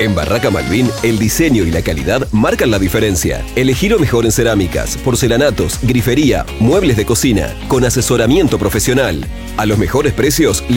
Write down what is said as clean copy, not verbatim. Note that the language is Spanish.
En Barraca Malvin, el diseño y la calidad marcan la diferencia. Elegí lo mejor en cerámicas, porcelanatos, grifería, muebles de cocina, con asesoramiento profesional. A los mejores precios.